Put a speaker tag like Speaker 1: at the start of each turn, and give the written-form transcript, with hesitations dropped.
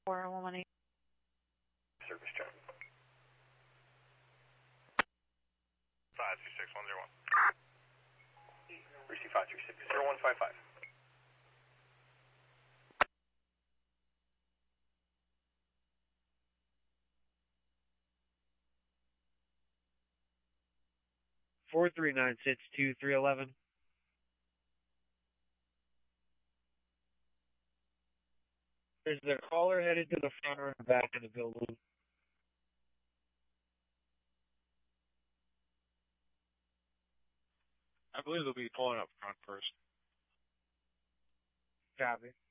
Speaker 1: 4118.
Speaker 2: Service check.
Speaker 3: 526-101.
Speaker 2: Receive 536-0155.
Speaker 4: Four 396-2311. Is the caller headed to the front or the back of the building?
Speaker 3: I believe they'll be pulling up front first.
Speaker 4: Copy.